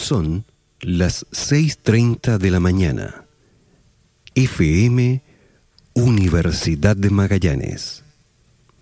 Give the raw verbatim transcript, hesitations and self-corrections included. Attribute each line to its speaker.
Speaker 1: Son las seis treinta de la mañana. F M Universidad de Magallanes.